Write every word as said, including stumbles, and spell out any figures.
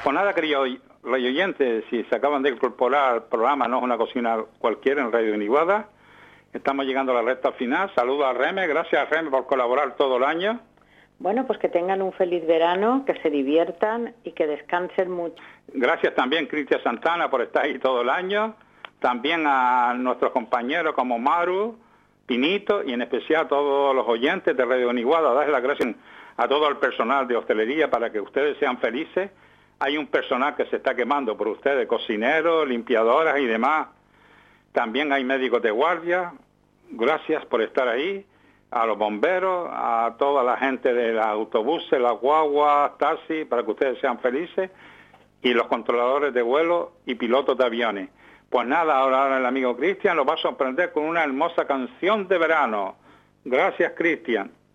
Pues nada, queridos oyentes, si se acaban de incorporar al programa No es una cocina cualquiera en Radio Iniguada, estamos llegando a la recta final. Saludos a Reme, gracias a Reme por colaborar todo el año. Bueno, pues que tengan un feliz verano, que se diviertan y que descansen mucho. Gracias también, Cristian Santana, por estar ahí todo el año. También a nuestros compañeros como Maru, Pinito y en especial a todos los oyentes de Radio Iniguada. Darles las gracias a todo el personal de hostelería para que ustedes sean felices. Hay un personal que se está quemando por ustedes, cocineros, limpiadoras y demás. También hay médicos de guardia. Gracias por estar ahí. A los bomberos, a toda la gente de los autobuses, las guaguas, taxis, para que ustedes sean felices. Y los controladores de vuelo y pilotos de aviones. Pues nada, ahora el amigo Cristian lo va a sorprender con una hermosa canción de verano. Gracias, Cristian.